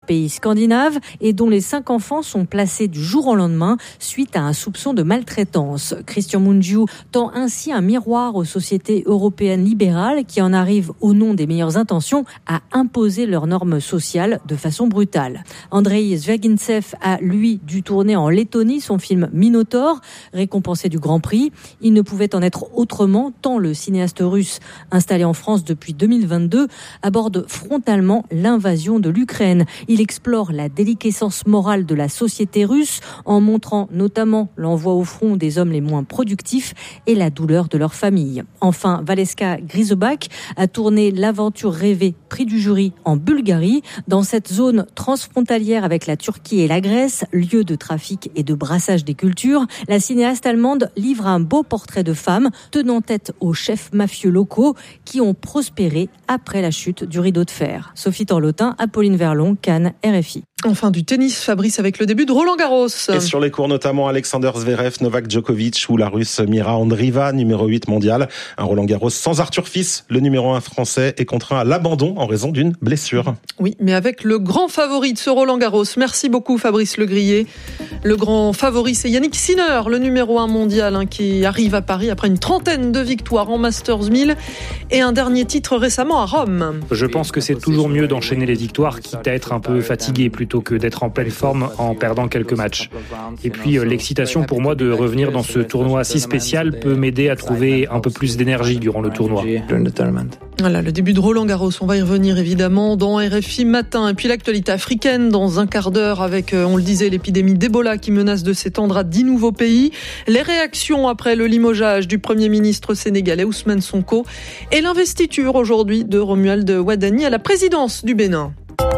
pays scandinaves et dont les 5 enfants sont placés du jour au lendemain suite à un soupçon de maltraitance. Christian Mungiu tend ainsi un miroir aux sociétés européennes libérales qui en arrivent au nom des meilleures intentions à imposer leurs normes sociales de façon brutale. Andrei Zvягintsev a, lui, dû tourner en Lettonie son film Minotaur, récompensé du Grand Prix. Il ne pouvait en être autrement tant le cinéaste russe, installé en France depuis 2022, aborde frontalement l'invasion de l'Ukraine. Il explore la déliquescence morale de la société russe en montrant notamment l'envoi au front des hommes les moins productifs et la douleur de leur famille. Enfin, Valeska Grizobac a tourné l'aventure rêvée prix du jury en Bulgarie, dans cette zone transfrontalière avec la Turquie et la Grèce, lieu de trafic et de brassage des cultures. La cinéaste allemande livre un beau portrait de femmes tenant tête aux chefs mafieux locaux qui ont prospéré après la chute du rideau de fer. Sophie Torlotin, Apolline Verlon, Cannes, RFI. Enfin du tennis, Fabrice, avec le début de Roland-Garros. Et sur les cours notamment Alexander Zverev, Novak Djokovic ou la Russe Mira Andreeva, numéro 8 mondial. Un Roland-Garros sans Arthur Fils, le numéro 1 français, est contraint à l'abandon en raison d'une blessure. Oui, mais avec le grand favori de ce Roland-Garros. Merci beaucoup Fabrice Legrier. Le grand favori, c'est Yannick Sinner, le numéro 1 mondial, qui arrive à Paris après une trentaine de victoires en Masters 1000 et un dernier titre récemment à Rome. Je pense que c'est toujours mieux d'enchaîner les victoires, quitte à être un peu fatigué plutôt que d'être en pleine forme en perdant quelques matchs. Et puis l'excitation pour moi de revenir dans ce tournoi si spécial peut m'aider à trouver un peu plus d'énergie durant le tournoi. Voilà, le début de Roland-Garros, on va y revenir évidemment dans RFI Matin. Et puis l'actualité africaine dans un quart d'heure avec, on le disait, l'épidémie d'Ebola qui menace de s'étendre à 10 nouveaux pays. Les réactions après le limogeage du Premier ministre sénégalais Ousmane Sonko et l'investiture aujourd'hui de Romuald Wadani à la présidence du Bénin.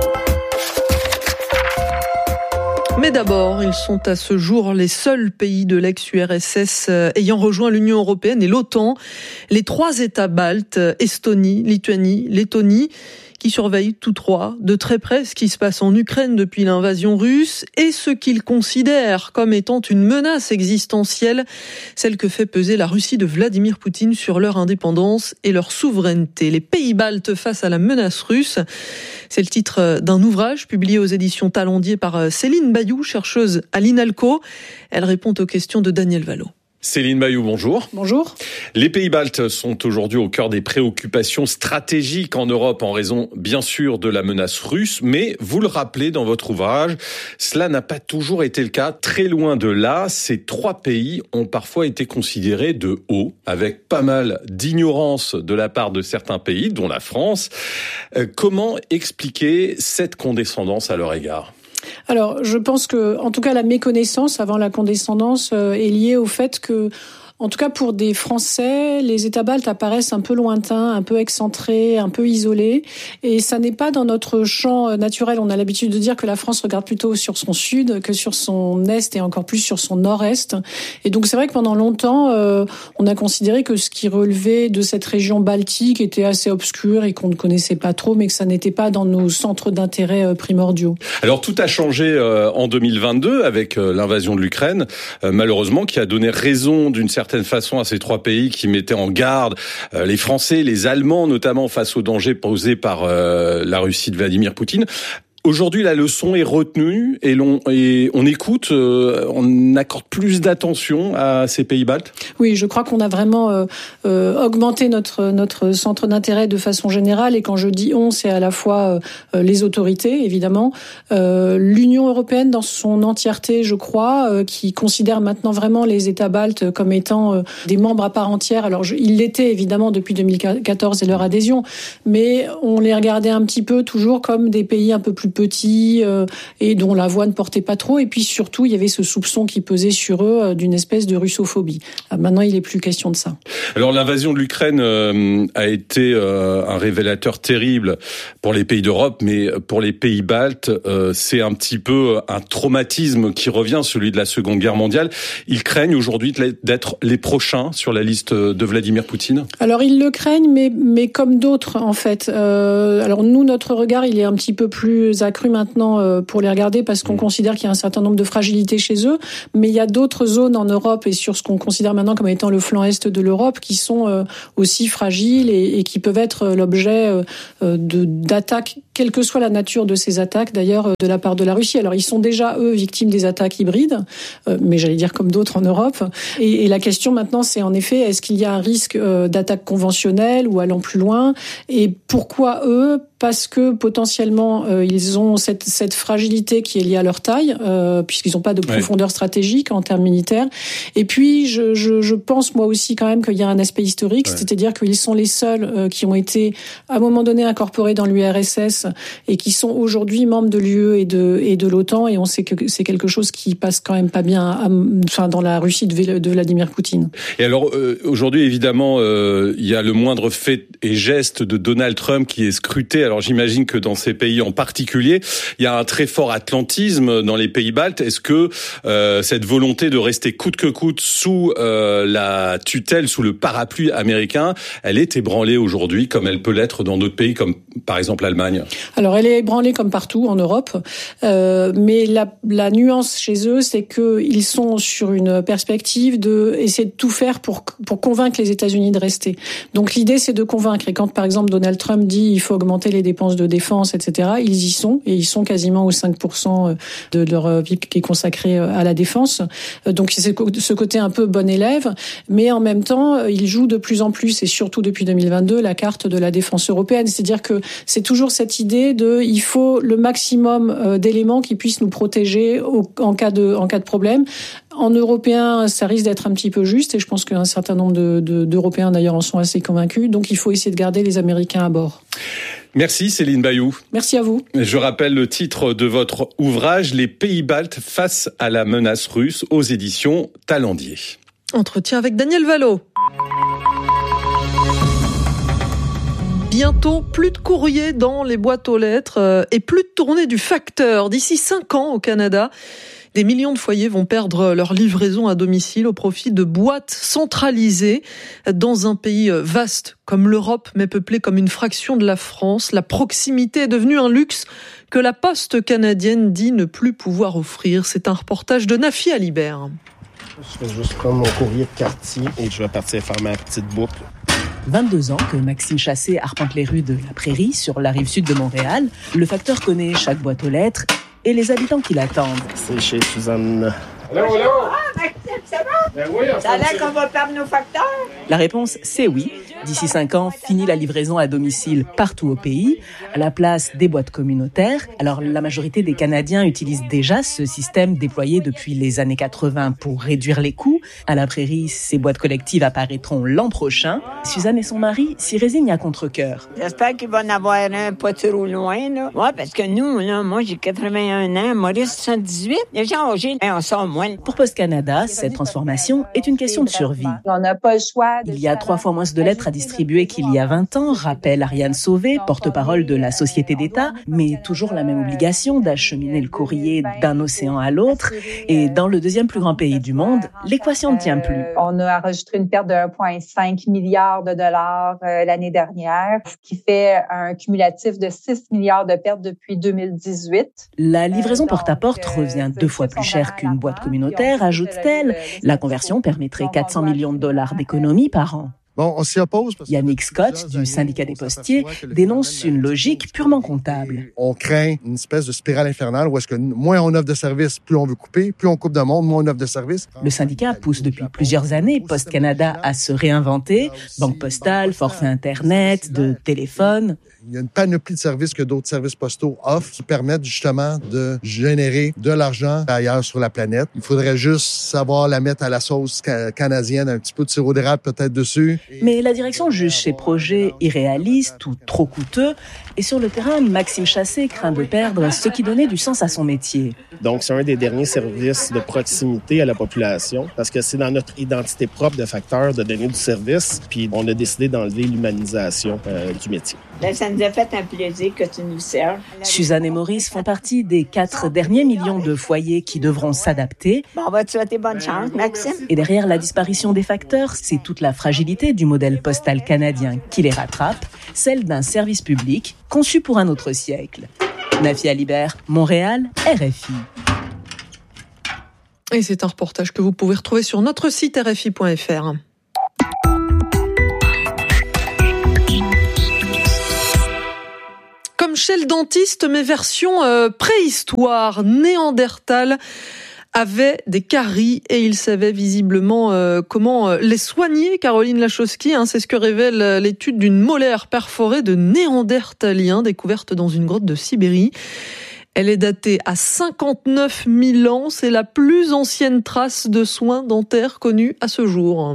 Mais d'abord, ils sont à ce jour les seuls pays de l'ex-URSS ayant rejoint l'Union européenne et l'OTAN. Les 3 États baltes, Estonie, Lituanie, Lettonie, qui surveillent tous 3 de très près ce qui se passe en Ukraine depuis l'invasion russe et ce qu'ils considèrent comme étant une menace existentielle, celle que fait peser la Russie de Vladimir Poutine sur leur indépendance et leur souveraineté. Les pays baltes face à la menace russe, c'est le titre d'un ouvrage publié aux éditions Talendier par Céline Bayou, chercheuse à l'INALCO. Elle répond aux questions de Daniel Vallot. Céline Bayou, bonjour. Bonjour. Les pays baltes sont aujourd'hui au cœur des préoccupations stratégiques en Europe en raison, bien sûr, de la menace russe. Mais vous le rappelez dans votre ouvrage, cela n'a pas toujours été le cas. Très loin de là, ces 3 pays ont parfois été considérés de haut, avec pas mal d'ignorance de la part de certains pays, dont la France. Comment expliquer cette condescendance à leur égard ? Alors, je pense que, en tout cas, la méconnaissance avant la condescendance est liée au fait que, en tout cas pour des Français, les États baltes apparaissent un peu lointains, un peu excentrés, un peu isolés. Et ça n'est pas dans notre champ naturel. On a l'habitude de dire que la France regarde plutôt sur son sud que sur son est et encore plus sur son nord-est. Et donc c'est vrai que pendant longtemps, on a considéré que ce qui relevait de cette région baltique était assez obscur et qu'on ne connaissait pas trop, mais que ça n'était pas dans nos centres d'intérêt primordiaux. Alors tout a changé en 2022 avec l'invasion de l'Ukraine, malheureusement, qui a donné raison d'une certaine façon à ces 3 pays qui mettaient en garde les Français, les Allemands notamment face aux dangers posés par la Russie de Vladimir Poutine. Aujourd'hui, la leçon est retenue et on écoute, on accorde plus d'attention à ces pays baltes. Oui, je crois qu'on a vraiment augmenté notre centre d'intérêt de façon générale. Et quand je dis on, c'est à la fois les autorités, évidemment, l'Union européenne dans son entièreté, je crois, qui considère maintenant vraiment les États baltes comme étant des membres à part entière. Alors, ils l'étaient évidemment depuis 2014 et leur adhésion, mais on les regardait un petit peu toujours comme des pays un peu plus petits et dont la voix ne portait pas trop. Et puis surtout, il y avait ce soupçon qui pesait sur eux d'une espèce de russophobie. Maintenant, il n'est plus question de ça. Alors, l'invasion de l'Ukraine a été un révélateur terrible pour les pays d'Europe, mais pour les pays baltes, c'est un petit peu un traumatisme qui revient, celui de la Seconde Guerre mondiale. Ils craignent aujourd'hui d'être les prochains sur la liste de Vladimir Poutine ? Alors, ils le craignent, mais comme d'autres, en fait. Alors, nous, notre regard, il est un petit peu plus accru maintenant pour les regarder parce qu'on considère qu'il y a un certain nombre de fragilités chez eux. Mais il y a d'autres zones en Europe et sur ce qu'on considère maintenant comme étant le flanc est de l'Europe qui sont aussi fragiles et qui peuvent être l'objet d'attaques quelle que soit la nature de ces attaques, d'ailleurs, de la part de la Russie. Alors, ils sont déjà, eux, victimes des attaques hybrides, mais j'allais dire comme d'autres en Europe. Et la question maintenant, c'est en effet, est-ce qu'il y a un risque d'attaque conventionnelle ou allant plus loin? Et pourquoi eux? Parce que potentiellement ils ont cette fragilité qui est liée à leur taille, puisqu'ils n'ont pas de profondeur stratégique en termes militaires. Et puis je pense moi aussi quand même qu'il y a un aspect historique, c'est-à-dire qu'ils sont les seuls qui ont été à un moment donné incorporés dans l'URSS et qui sont aujourd'hui membres de l'UE et de l'OTAN. Et on sait que c'est quelque chose qui passe quand même pas bien, dans la Russie de Vladimir Poutine. Et alors aujourd'hui évidemment il y a le moindre fait et geste de Donald Trump qui est scruté. Alors j'imagine que dans ces pays en particulier, il y a un très fort atlantisme dans les pays baltes. Est-ce que cette volonté de rester coûte que coûte sous la tutelle, sous le parapluie américain, elle est ébranlée aujourd'hui comme elle peut l'être dans d'autres pays comme par exemple l'Allemagne? Alors elle est ébranlée comme partout en Europe, mais la nuance chez eux, c'est qu'ils sont sur une perspective de essayer de tout faire pour convaincre les États-Unis de rester. Donc l'idée, c'est de convaincre. Et quand par exemple Donald Trump dit il faut augmenter les dépenses de défense, etc., ils y sont, et ils sont quasiment aux 5% de leur PIB qui est consacré à la défense. Donc c'est ce côté un peu bon élève, mais en même temps, ils jouent de plus en plus, et surtout depuis 2022, la carte de la défense européenne. C'est-à-dire que c'est toujours cette idée de il faut le maximum d'éléments qui puissent nous protéger en cas de problème. En européen, ça risque d'être un petit peu juste, et je pense qu'un certain nombre d'Européens d'ailleurs en sont assez convaincus. Donc il faut essayer de garder les Américains à bord. Merci Céline Bayou. Merci à vous. Je rappelle le titre de votre ouvrage, Les pays baltes face à la menace russe, aux éditions Talendier. Entretien avec Daniel Vallot. Bientôt, plus de courrier dans les boîtes aux lettres et plus de tournée du facteur. D'ici 5 ans au Canada, des millions de foyers vont perdre leur livraison à domicile au profit de boîtes centralisées. Dans un pays vaste comme l'Europe, mais peuplé comme une fraction de la France, la proximité est devenue un luxe que la Poste canadienne dit ne plus pouvoir offrir. C'est un reportage de Nafi Alibert. Je vais juste prendre mon courrier de quartier et je vais partir faire ma petite boucle. 22 ans que Maxime Chassé arpente les rues de la Prairie, sur la rive sud de Montréal. Le facteur connaît chaque boîte aux lettres et les habitants qui l'attendent. C'est chez Suzanne. Allô? Ah, Maxime, ça va? Ben oui, ça a l'air qu'on va perdre nos facteurs? La réponse, c'est oui. D'ici 5 ans, fini la livraison à domicile partout au pays, à la place des boîtes communautaires. Alors, la majorité des Canadiens utilisent déjà ce système déployé depuis les années 80 pour réduire les coûts. À la Prairie, ces boîtes collectives apparaîtront l'an prochain. Suzanne et son mari s'y résignent à contre-cœur. J'espère qu'il va en avoir un pas trop loin, là. Ouais, parce que nous, là, moi, j'ai 81 ans, Maurice 78. Les gens âgés, on sort moins. Pour Post Canada, cette transformation est une question de survie. On n'a pas le choix. Il y a 3 fois moins de lettres à distribuer qu'il y a 20 ans, rappelle Ariane Sauvé, porte-parole de la Société d'État, mais toujours la même obligation d'acheminer le courrier d'un océan à l'autre. Et dans le deuxième plus grand pays du monde, l'équation ne tient plus. On a enregistré une perte de 1,5 milliard de dollars l'année dernière, ce qui fait un cumulatif de 6 milliards de pertes depuis 2018. La livraison porte-à-porte revient 2 fois plus cher qu'une boîte communautaire, ajoute-t-elle. La conversion permettrait 400 millions de dollars d'économies par an. Bon, on s'y oppose. Yannick Scott, du syndicat des postiers, dénonce une logique purement comptable. On craint une espèce de spirale infernale où est-ce que moins on offre de services, plus on veut couper, plus on coupe de monde, moins on offre de services. Le syndicat pousse depuis plusieurs années Post Canada à se réinventer. Banque postale, forfait Internet, de téléphone. Il y a une panoplie de services que d'autres services postaux offrent qui permettent justement de générer de l'argent ailleurs sur la planète. Il faudrait juste savoir la mettre à la sauce canadienne, un petit peu de sirop d'érable peut-être dessus. Mais la direction juge ces projets irréalistes ou trop coûteux. Et sur le terrain, Maxime Chassé craint de perdre ce qui donnait du sens à son métier. Donc, c'est un des derniers services de proximité à la population parce que c'est dans notre identité propre de facteur de donner du service. Puis, on a décidé d'enlever l'humanisation du métier. Là, ça nous a fait un plaisir que tu nous serves. Suzanne et Maurice font partie des 4 derniers millions de foyers qui devront s'adapter. Bon, on va te souhaiter bonne chance, Maxime. Et derrière la disparition des facteurs, c'est toute la fragilité du modèle postal canadien qui les rattrape, celle d'un service public conçu pour un autre siècle. Nafi Alibert, Montréal, RFI. Et c'est un reportage que vous pouvez retrouver sur notre site rfi.fr. Comme chez le dentiste, mais version préhistoire. Néandertal avait des caries et il savait visiblement comment les soigner. Caroline Lachowski, c'est ce que révèle l'étude d'une molaire perforée de Néandertaliens découverte dans une grotte de Sibérie. Elle est datée à 59 000 ans. C'est la plus ancienne trace de soins dentaires connue à ce jour.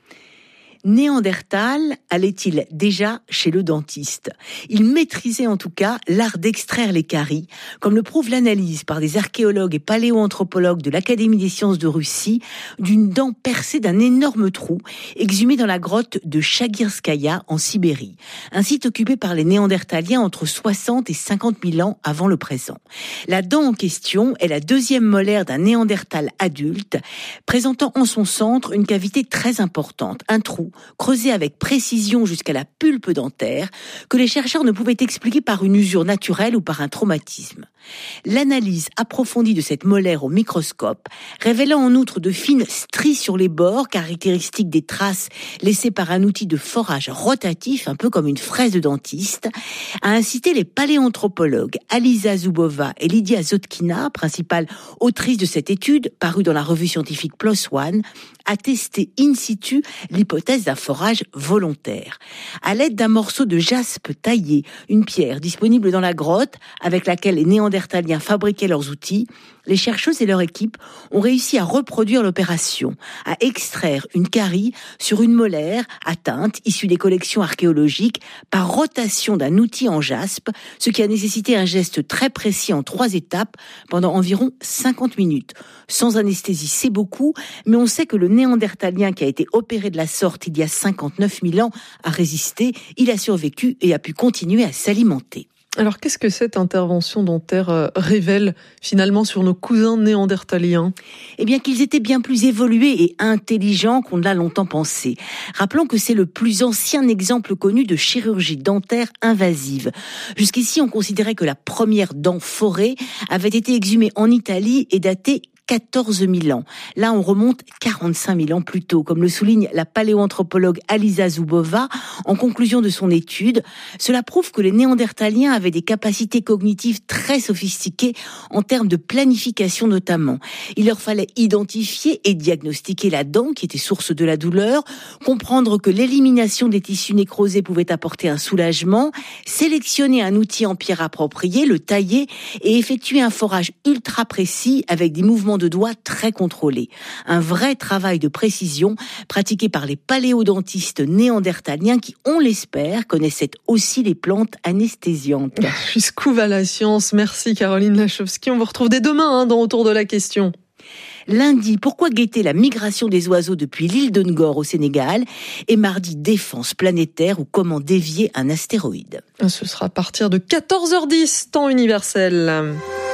Néandertal allait-il déjà chez le dentiste ? Il maîtrisait en tout cas l'art d'extraire les caries, comme le prouve l'analyse par des archéologues et paléoanthropologues de l'Académie des sciences de Russie d'une dent percée d'un énorme trou exhumé dans la grotte de Chagirskaya en Sibérie, un site occupé par les Néandertaliens entre 60 et 50 000 ans avant le présent. La dent en question est la deuxième molaire d'un Néandertal adulte, présentant en son centre une cavité très importante, un trou creusé avec précision jusqu'à la pulpe dentaire, que les chercheurs ne pouvaient expliquer par une usure naturelle ou par un traumatisme. L'analyse approfondie de cette molaire au microscope, révélant en outre de fines stries sur les bords, caractéristiques des traces laissées par un outil de forage rotatif, un peu comme une fraise de dentiste, a incité les paléanthropologues Alisa Zubova et Lydia Zotkina, principale autrice de cette étude, parue dans la revue scientifique PLOS ONE, à tester in situ l'hypothèse d'un forage volontaire. À l'aide d'un morceau de jaspe taillé, une pierre disponible dans la grotte avec laquelle les Néandertaliens fabriquaient leurs outils, les chercheuses et leur équipe ont réussi à reproduire l'opération, à extraire une carie sur une molaire atteinte, issue des collections archéologiques, par rotation d'un outil en jaspe, ce qui a nécessité un geste très précis en 3 étapes pendant environ 50 minutes. Sans anesthésie, c'est beaucoup, mais on sait que le Néandertalien qui a été opéré de la sorte il y a 59 000 ans a résisté, il a survécu et a pu continuer à s'alimenter. Alors, qu'est-ce que cette intervention dentaire révèle finalement sur nos cousins néandertaliens ? Eh bien, qu'ils étaient bien plus évolués et intelligents qu'on ne l'a longtemps pensé. Rappelons que c'est le plus ancien exemple connu de chirurgie dentaire invasive. Jusqu'ici, on considérait que la première dent forée avait été exhumée en Italie et datée 14 000 ans. Là, on remonte 45 000 ans plus tôt, comme le souligne la paléoanthropologue Alisa Zubova en conclusion de son étude. Cela prouve que les Néandertaliens avaient des capacités cognitives très sophistiquées en termes de planification notamment. Il leur fallait identifier et diagnostiquer la dent qui était source de la douleur, comprendre que l'élimination des tissus nécrosés pouvait apporter un soulagement, sélectionner un outil en pierre approprié, le tailler et effectuer un forage ultra précis avec des mouvements de doigts très contrôlés. Un vrai travail de précision pratiqué par les paléodentistes néandertaliens qui, on l'espère, connaissaient aussi les plantes anesthésiantes. Jusqu'où va la science ? Merci Caroline Lachowski. On vous retrouve dès demain dans Autour de la question. Lundi, pourquoi guetter la migration des oiseaux depuis l'île de Ngor au Sénégal ? Et mardi, défense planétaire ou comment dévier un astéroïde. Ce sera à partir de 14h10, temps universel.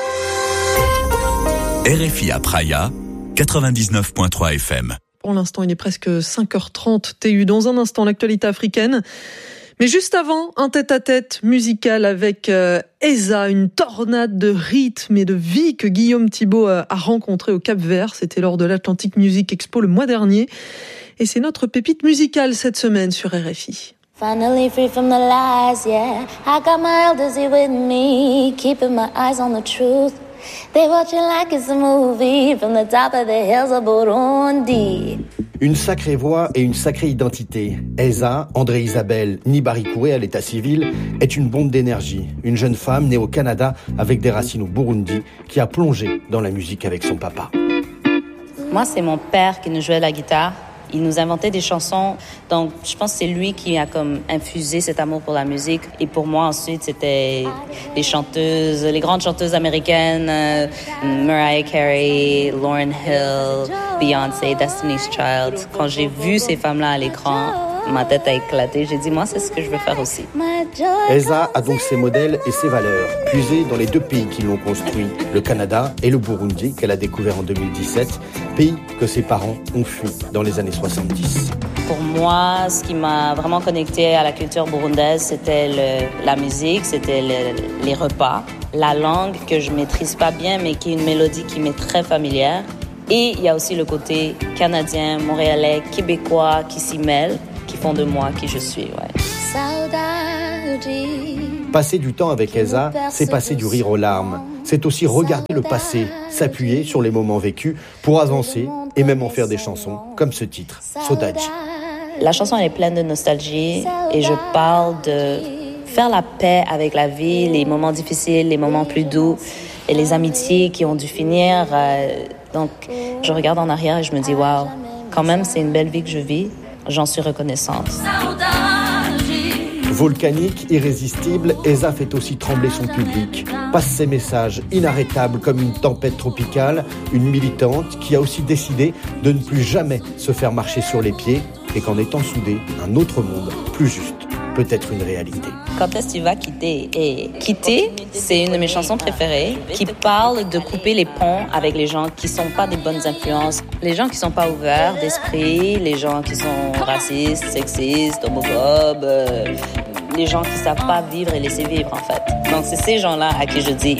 RFI à Praia, 99.3 FM. Pour l'instant, il est presque 5h30 TU. Dans un instant, l'actualité africaine. Mais juste avant, un tête-à-tête musical avec Eza, une tornade de rythme et de vie que Guillaume Thibault a rencontré au Cap-Vert. C'était lors de l'Atlantic Music Expo le mois dernier. Et c'est notre pépite musicale cette semaine sur RFI. Finally free from the lies, yeah. I got my elders here with me, keeping my eyes on the truth. They watching like it's a movie from the top of the hills of Burundi. Une sacrée voix et une sacrée identité. Eza, André Isabelle Nibarikoué à l'état civil, est une bombe d'énergie. Une jeune femme née au Canada avec des racines au Burundi qui a plongé dans la musique avec son papa. Moi, c'est mon père qui nous jouait la guitare. Il nous inventait des chansons, donc je pense que c'est lui qui a comme infusé cet amour pour la musique. Et pour moi ensuite, c'était les chanteuses, les grandes chanteuses américaines, Mariah Carey, Lauryn Hill, Beyoncé, Destiny's Child. Quand j'ai vu ces femmes-là à l'écran, ma tête a éclaté. J'ai dit, moi, c'est ce que je veux faire aussi. Eza a donc ses modèles et ses valeurs, puisées dans les 2 pays qui l'ont construit, le Canada et le Burundi, qu'elle a découvert en 2017, pays que ses parents ont fui dans les années 70. Pour moi, ce qui m'a vraiment connectée à la culture burundaise, c'était la musique, c'était les repas, la langue que je maîtrise pas bien, mais qui est une mélodie qui m'est très familière. Et il y a aussi le côté canadien, montréalais, québécois qui s'y mêlent, qui font de moi qui je suis. Ouais. Saudade Passer du temps avec Eza, c'est passer du rire aux larmes. C'est aussi regarder le passé, s'appuyer sur les moments vécus pour avancer et même en faire des chansons, comme ce titre, Saudade. La chanson elle est pleine de nostalgie et je parle de faire la paix avec la vie, les moments difficiles, les moments plus doux et les amitiés qui ont dû finir. Donc, je regarde en arrière et je me dis, waouh, quand même, c'est une belle vie que je vis. J'en suis reconnaissante. Volcanique, irrésistible, Eza fait aussi trembler son public. Passe ses messages inarrêtables comme une tempête tropicale, une militante qui a aussi décidé de ne plus jamais se faire marcher sur les pieds et qu'en étant soudés, un autre monde plus juste peut être une réalité. Quand est-ce que tu vas quitter? Et quitter, c'est une de mes chansons préférées qui parle de couper les ponts avec les gens qui sont pas des bonnes influences, les gens qui sont pas ouverts d'esprit, les gens qui sont racistes, sexistes, homophobes, les gens qui savent pas vivre et laisser vivre en fait. Donc c'est ces gens-là à qui je dis